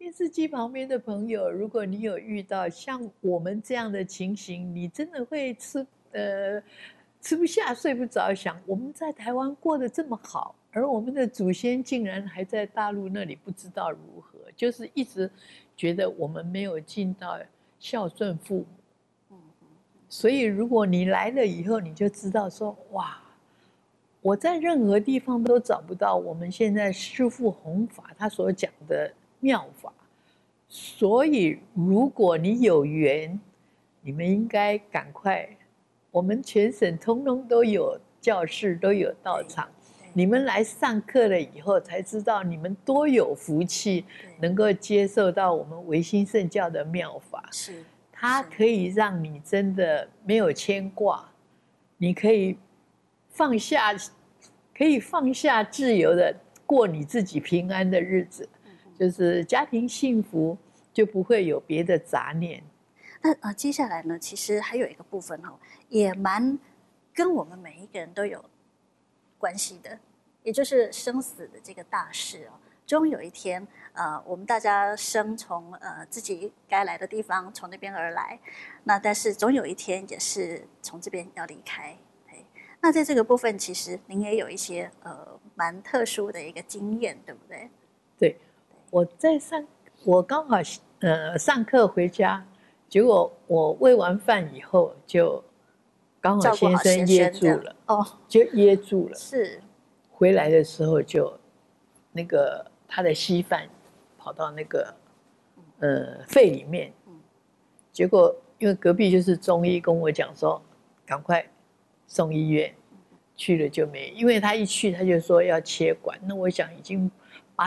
电视机旁边的朋友，如果你有遇到像我们这样的情形，你真的会吃不下、睡不着，想我们在台湾过得这么好，而我们的祖先竟然还在大陆那里不知道如何，就是一直觉得我们没有尽到孝顺父母。所以如果你来了以后，你就知道说，哇，我在任何地方都找不到我们现在师父弘法他所讲的妙法。所以如果你有缘，你们应该赶快，我们全省通通都有教室，都有道场，你们来上课了以后才知道你们多有福气，能够接受到我们唯心圣教的妙法。 是， 它可以让你真的没有牵挂，你可以放下，自由的过你自己平安的日子，就是家庭幸福，就不会有别的杂念。 那接下来呢，其实还有一个部分也蛮跟我们每一个人都有关系的，也就是生死的这个大事终有一天，我们大家生从自己该来的地方，从那边而来，那但是总有一天也是从这边要离开。那在这个部分，其实您也有一些蛮特殊的一个经验，对不对？ 对，我刚好上课回家，结果我喂完饭以后，就刚好先生噎住了，就噎住了。 是， 回来的时候就那个他的稀饭跑到那个肺里面，结果因为隔壁就是中医跟我讲说，赶快送医院，去了就没，因为他一去他就说要切管，那我想已经